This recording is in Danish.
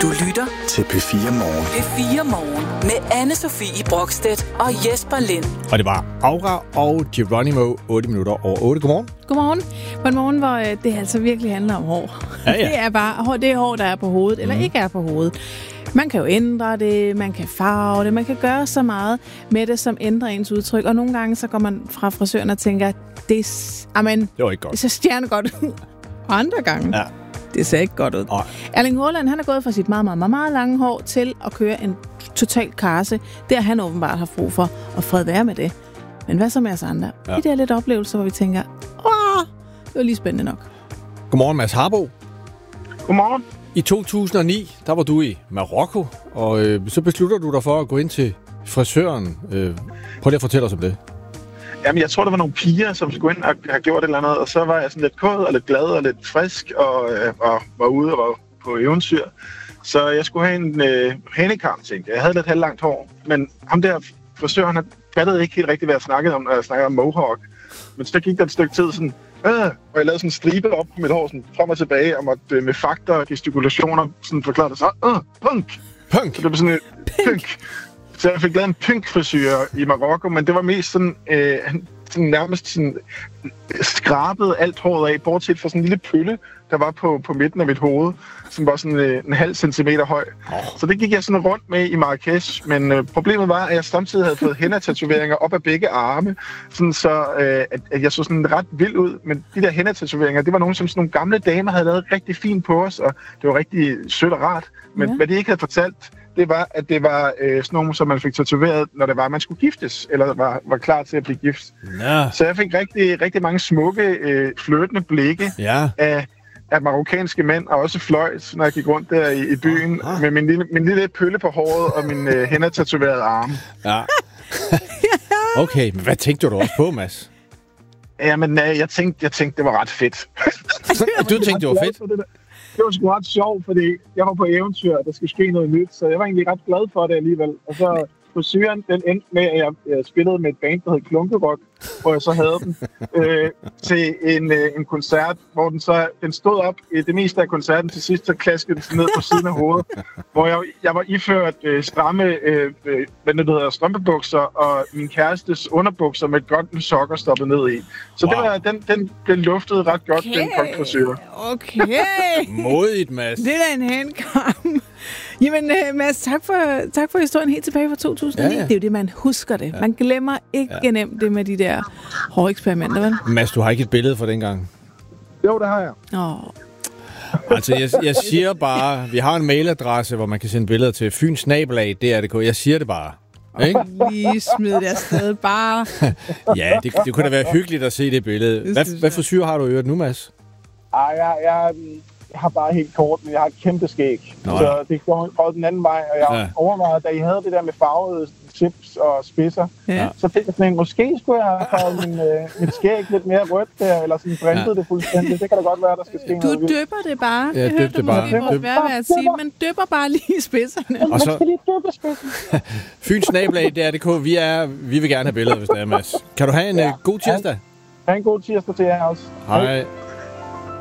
Du lytter til P4 Morgen. P4 Morgen med Anne-Sophie Brokstedt og Jesper Lind. Og det var Aura og Geronimo 8 minutter over 8. Godmorgen. Godmorgen. På en morgen, hvor det altså virkelig handler om hår. Ja. Det er bare det hår, der er på hovedet, eller ikke er på hovedet. Man kan jo ændre det, man kan farve det, man kan gøre så meget med det, som ændrer ens udtryk. Og nogle gange, så går man fra frisøren og tænker, det var ikke godt. Det ser stjernegodt ud. Og andre gange, det ser ikke godt ud. Erling Haaland, han er gået fra sit meget, meget, meget lange hår til at køre en total karse. Det har han åbenbart haft brug for, og fred være med det. Men hvad så med os andre? De der lidt oplevelser, hvor vi tænker, det var lige spændende nok. Godmorgen, Mads Harbo. Godmorgen. I 2009, der var du i Marokko, og så beslutter du dig for at gå ind til frisøren. Prøv lige at fortælle os om det. Jamen, jeg tror, der var nogle piger, som skulle ind og have gjort et eller andet, og så var jeg sådan lidt kåd og lidt glad og lidt frisk, og var ude og var på eventyr. Så jeg skulle have en hanekam, tænkte jeg. Jeg havde lidt halvlangt hår, men ham der frisøren, han fattede ikke helt rigtigt, hvad jeg snakkede om, når jeg snakkede om mohawk. Men så gik der et stykke tid sådan, og jeg lavede sådan en stribe op på mit hår, sådan frem og tilbage, og måtte med fakter og gestikulationer sådan forklare det så, punk! Punk! Så det var sådan et punk! Så jeg fik lavet en punk-frisyr i Marokko, men det var mest sådan, sådan nærmest sådan skrabet alt håret af, bortset fra sådan en lille pølle, der var på midten af mit hoved, som var sådan en halv centimeter høj. Så det gik jeg sådan rundt med i Marrakesh, men problemet var, at jeg samtidig havde fået henna-tatoveringer op af begge arme, sådan så at jeg så sådan ret vild ud. Men de der henna-tatoveringer, det var nogle, som sådan nogle gamle damer havde lavet rigtig fint på os, og det var rigtig sødt og rart. Men hvad de ikke havde fortalt, det var, at det var sådan nogle, som man fik tatoveret, når det var, at man skulle giftes, eller var klar til at blive gift. Ja. Så jeg fik rigtig, rigtig mange smukke, flirtende blikke af marokkanske mænd, og også fløjt, når jeg gik rundt der i byen, med min lille pølle på håret og min henna-tatoverede arme. Ja. Okay, men hvad tænkte du også på, Mads? Jamen, jeg tænkte, det var ret fedt. Du tænkte, det var fedt? Det var sgu ret sjovt, fordi jeg var på eventyr, og der skulle ske noget nyt, så jeg var egentlig ret glad for det alligevel. Og så frisyren, den endte med, at jeg spillede med et band, der hed Klunkerok, hvor jeg så havde den til en koncert, hvor den stod op i det meste af koncerten. Til sidst så klaskede den ned på siden af hovedet, hvor jeg var iført stramme strømpebukser og min kærestes underbukser med godt sokker stoppet ned i. Så det var, den luftede ret godt, den punkfrisyr. Okay. Modigt, Mads. Det er da en handkram. Jamen, Mads, tak for historien helt tilbage fra 2009. Det er jo det, man husker det. Man glemmer ikke nemt det med de der håreksperimenter, vel? Mads, du har ikke et billede fra dengang? Jo, det har jeg. Altså, jeg siger bare, vi har en mailadresse, hvor man kan sende billeder til fynsnabelag.dr.dk. Jeg siger det bare. Ikke? Lige smid det afsted, bare. Ja, det kunne da være hyggeligt at se det billede. Hvad frisyr har du i øvrigt nu, Mads? Jeg har bare helt kort, men jeg har et kæmpe skæg. Så det går den anden vej, og jeg overvejede, da I havde det der med farvede chips og spidser, så fik jeg sådan en, måske skulle jeg have farvet mit skæg lidt mere rødt der, eller sådan brintet det fuldstændig. Det kan da godt være, der skal ske noget. Du dypper det bare. Ja, det hørte du måske vores værd at sige, men dypper bare lige spidserne. Og så skal lige dyppe spidsen. Fynsnabelag.dr.dk, vi vil gerne have billeder, hvis det er, Mads. Kan du have en god tirsdag? Ha' en god tirsdag til jer også. Hej.